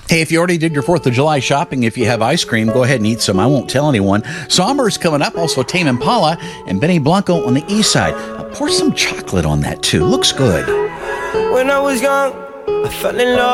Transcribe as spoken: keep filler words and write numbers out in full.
Hey, if you already did your fourth of July shopping, if you have ice cream, go ahead and eat some. I won't tell anyone. Somber's coming up, also Tame Impala and Benny Blanco on the east side. Now, pour some chocolate on that, too. Looks good. When I was young, I fell in love.